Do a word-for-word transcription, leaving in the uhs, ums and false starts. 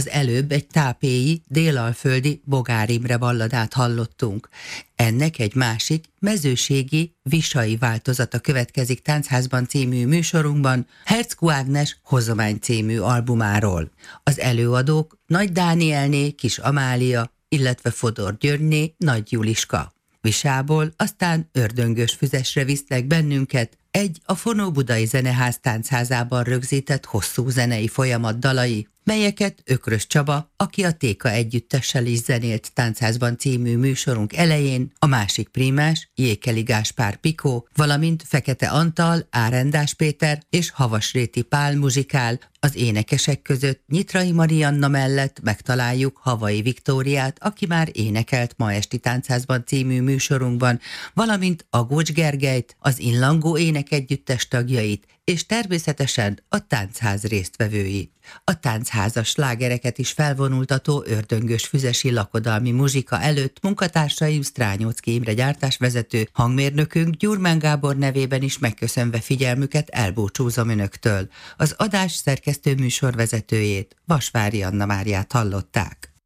Az előbb egy tápéi, délalföldi Bogár Imre balladát hallottunk. Ennek egy másik, mezőségi, visai változata következik Táncházban című műsorunkban, Herczkó Ágnes Hozomány című albumáról. Az előadók Nagy Dánielné, Kis Amália, illetve Fodor Györgyné, Nagy Juliska. Visából aztán Ördöngös Füzesre visznek bennünket, egy a Fonó Budai Zeneház táncházában rögzített hosszú zenei folyamat dalai, melyeket Ökrös Csaba, aki a Téka együttessel is zenélt Táncházban című műsorunk elején, a másik prímás, Jékeli Gáspár Pikó, valamint Fekete Antal, Árendás Péter és Havasréti Pál muzsikál. Az énekesek között Nyitrai Marianna mellett megtaláljuk Havai Viktóriát, aki már énekelt Ma esti Táncházban című műsorunkban, valamint Agócs Gergelyt, az Inlangó énekegyüttes tagjait, és természetesen a táncház résztvevőit. A táncházas slágereket is felvonultató Ördöngös Füzesi lakodalmi muzsika előtt munkatársaim Strányóczky Imre gyártásvezető, hangmérnökünk Gyurmán Gábor nevében is megköszönve figyelmüket elbúcsúzom önöktől. Az adás szerkesztő műsorvezetőjét, Vasvári Anna Máriát hallották.